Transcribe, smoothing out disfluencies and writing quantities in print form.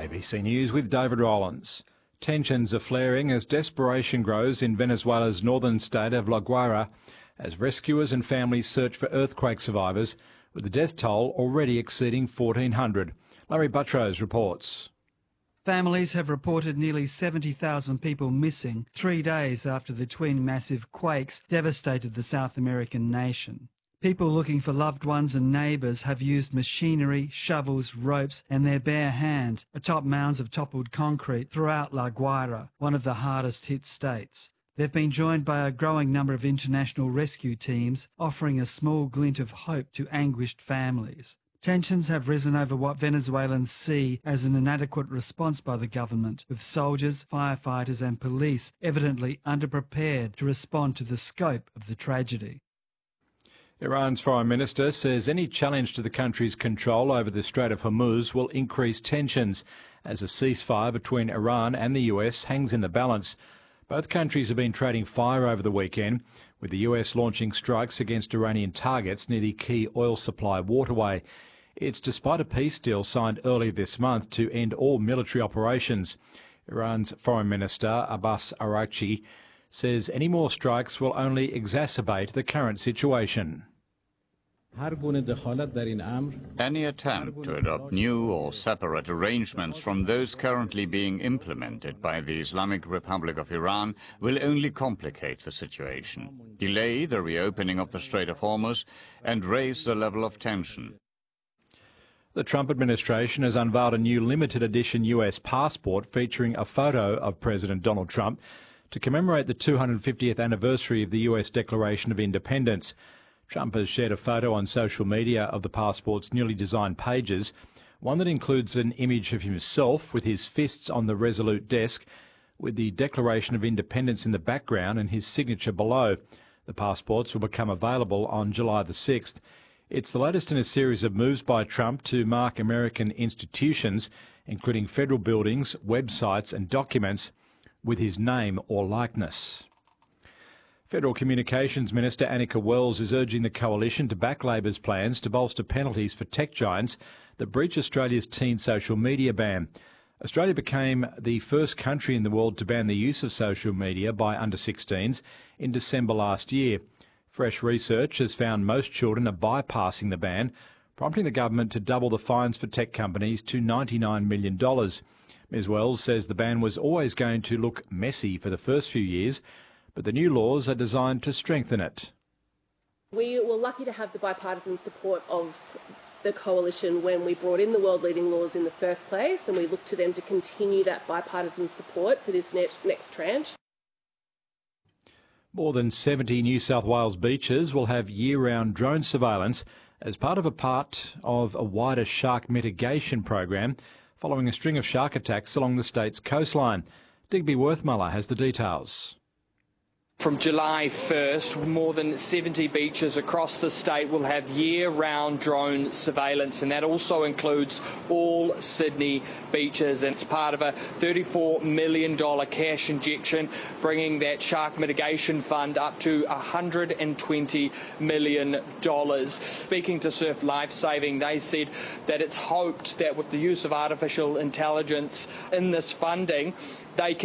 ABC News with David Rollins. Tensions are flaring as desperation grows in Venezuela's northern state of La Guaira as rescuers and families search for earthquake survivors, with the death toll already exceeding 1,400. Larry Buttrose reports. Families have reported nearly 70,000 people missing 3 days after the twin massive quakes devastated the South American nation. People looking for loved ones and neighbours have used machinery, shovels, ropes and their bare hands atop mounds of toppled concrete throughout La Guaira, one of the hardest hit states. They've been joined by a growing number of international rescue teams, offering a small glint of hope to anguished families. Tensions have risen over what Venezuelans see as an inadequate response by the government, with soldiers, firefighters and police evidently underprepared to respond to the scope of the tragedy. Iran's Foreign Minister says any challenge to the country's control over the Strait of Hormuz will increase tensions as a ceasefire between Iran and the US hangs in the balance. Both countries have been trading fire over the weekend, with the US launching strikes against Iranian targets near the key oil supply waterway. It's despite a peace deal signed earlier this month to end all military operations. Iran's Foreign Minister Abbas Araghchi says any more strikes will only exacerbate the current situation. Any attempt to adopt new or separate arrangements from those currently being implemented by the Islamic Republic of Iran will only complicate the situation, delay the reopening of the Strait of Hormuz, and raise the level of tension. The Trump administration has unveiled a new limited edition US passport featuring a photo of President Donald Trump to commemorate the 250th anniversary of the US Declaration of Independence. Trump has shared a photo on social media of the passport's newly designed pages, one that includes an image of himself with his fists on the Resolute desk, with the Declaration of Independence in the background and his signature below. The passports will become available on July the 6th. It's the latest in a series of moves by Trump to mark American institutions, including federal buildings, websites and documents, with his name or likeness. Federal Communications Minister Annika Wells is urging the coalition to back Labor's plans to bolster penalties for tech giants that breach Australia's teen social media ban. Australia became the first country in the world to ban the use of social media by under-16s in December last year. Fresh research has found most children are bypassing the ban, prompting the government to double the fines for tech companies to $99 million. Ms Wells says the ban was always going to look messy for the first few years, but the new laws are designed to strengthen it. We were lucky to have the bipartisan support of the coalition when we brought in the world-leading laws in the first place, and we look to them to continue that bipartisan support for this next tranche. More than 70 New South Wales beaches will have year-round drone surveillance as part of a wider shark mitigation program following a string of shark attacks along the state's coastline. Digby Worthmuller has the details. From July 1st, more than 70 beaches across the state will have year-round drone surveillance, and that also includes all Sydney beaches. And it's part of a $34 million cash injection, bringing that shark mitigation fund up to $120 million. Speaking to Surf Lifesaving, they said that it's hoped that with the use of artificial intelligence in this funding, they can